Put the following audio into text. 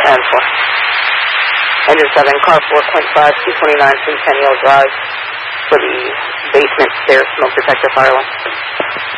and 4. Engine 7, car 4.5, 229 from Centennial Drive for the basement stair smoke detector fire alarm.